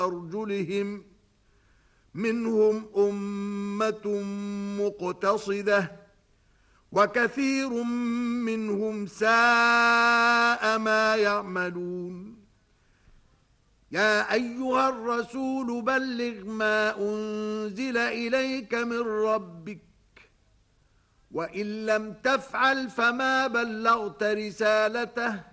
أرجلهم منهم أمة مقتصدة وكثير منهم ساء ما يعملون يا أيها الرسول بلغ ما أنزل إليك من ربك وإن لم تفعل فما بلغت رسالته